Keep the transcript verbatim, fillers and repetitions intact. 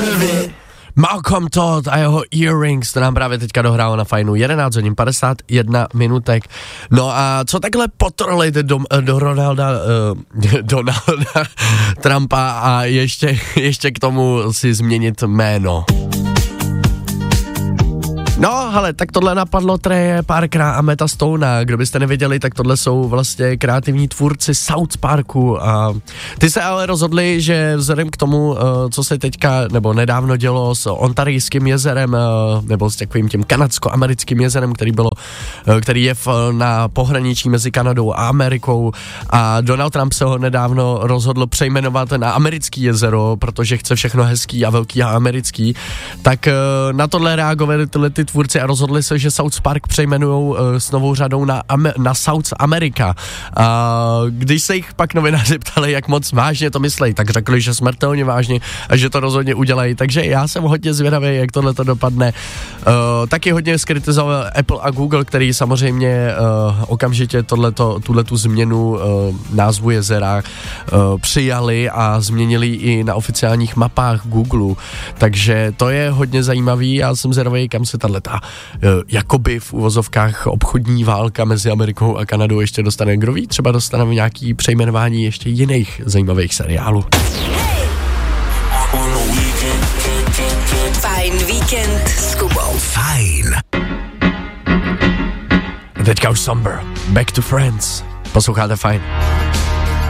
Malcolm Todd a jeho Earrings, to nám právě teďka dohrálo na fajnu. jedenáct hodin padesát jedna minutek. No a co takhle potrolit do, do Ronalda, uh, Donalda Trumpa a ještě, ještě k tomu si změnit jméno. No, hele, tak tohle napadlo Treje Parkera a Meta Stonea. Kdo byste nevěděli, tak tohle jsou vlastně kreativní tvůrci South Parku a ty se ale rozhodli, že vzhledem k tomu, co se teďka nebo nedávno dělo s Ontarijským jezerem nebo s takovým tím kanadsko-americkým jezerem, který bylo, který je v, na pohraničí mezi Kanadou a Amerikou a Donald Trump se ho nedávno rozhodl přejmenovat na Americký jezero, protože chce všechno hezký a velký a americký, tak na tohle reagovali tyhle ty tvůrci a rozhodli se, že South Park přejmenujou uh, s novou řadou na, Am- na South America. A když se jich pak novináři ptali, jak moc vážně to myslej, tak řekli, že smrtelně vážně a že to rozhodně udělají. Takže já jsem hodně zvědavý, jak tohle to dopadne. Uh, taky hodně skritizoval Apple a Google, který samozřejmě uh, okamžitě tohleto, tuhletu změnu uh, názvu jezera uh, přijali a změnili i na oficiálních mapách Google. Takže to je hodně zajímavý. Já jsem zvědavý, kam se tato ta jakoby v uvozovkách obchodní válka mezi Amerikou a Kanadou ještě dostane. Kdo ví, třeba dostaneme nějaký přejmenování ještě jiných zajímavých seriálů. Fajn víkend s Kubou. Fajn. Teďka už Somber. Back to Friends. Posloucháte Fajn.